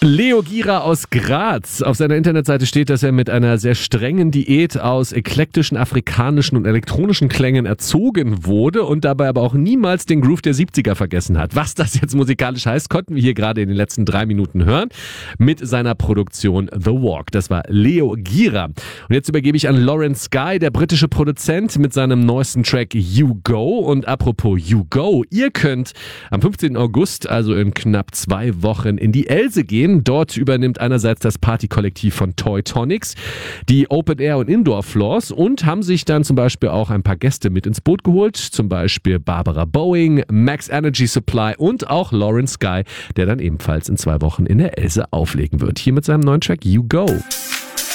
Leo Gira aus Graz. Auf seiner Internetseite steht, dass er mit einer sehr strengen Diät aus eklektischen afrikanischen und elektronischen Klängen erzogen wurde und dabei aber auch niemals den Groove der 70er vergessen hat. Was das jetzt musikalisch heißt, konnten wir hier gerade in den letzten 3 Minuten hören mit seiner Produktion The Walk. Das war Leo Gira. Und jetzt übergebe ich an Lawrence Sky, der britische Produzent, mit seinem neuesten Track You Go. Und apropos You Go, ihr könnt am 15. August, also in knapp 2 Wochen, in die Else gehen. Dort übernimmt einerseits das Partykollektiv von Toy Tonics die Open Air und Indoor Floors und haben sich dann zum Beispiel auch ein paar Gäste mit ins Boot geholt. Zum Beispiel Barbara Boeing, Max Energy Supply und auch Lawrence Sky, der dann ebenfalls in 2 Wochen in der Else auflegen wird. Hier mit seinem neuen Track You Go.